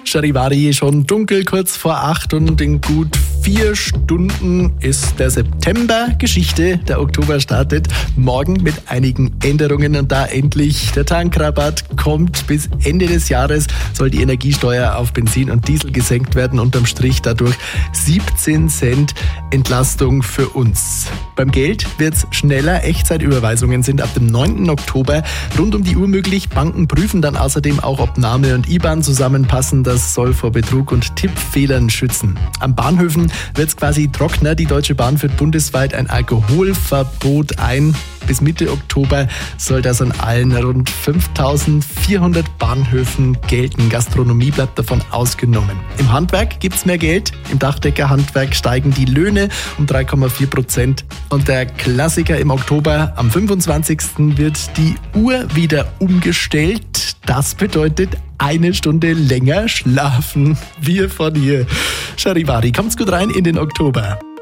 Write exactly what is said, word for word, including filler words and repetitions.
Charivari, schon dunkel, kurz vor acht und in gut vier Stunden ist der September Geschichte. Der Oktober startet morgen mit einigen Änderungen und da endlich der Tankrabatt kommt. Bis Ende des Jahres soll die Energiesteuer auf Benzin und Diesel gesenkt werden. Unterm Strich dadurch siebzehn Cent Entlastung für uns. Beim Geld wird's schneller. Echtzeitüberweisungen sind ab dem neunten Oktober rund um die Uhr möglich. Banken prüfen dann außerdem auch, ob Name und I B A N zusammenpassen. Das soll vor Betrug und Tippfehlern schützen. Am Bahnhöfen wird's quasi trockener. Die Deutsche Bahn führt bundesweit ein Alkoholverbot ein. Bis Mitte Oktober soll das an allen rund fünftausendvierhundert Bahnhöfen gelten. Gastronomie bleibt davon ausgenommen. Im Handwerk gibt's mehr Geld. Im Dachdeckerhandwerk steigen die Löhne um drei Komma vier Prozent. Und der Klassiker im Oktober, am fünfundzwanzigsten wird die Uhr wieder umgestellt. Das bedeutet eine Stunde länger schlafen. Wir von hier. Charivari, kommt's gut rein in den Oktober.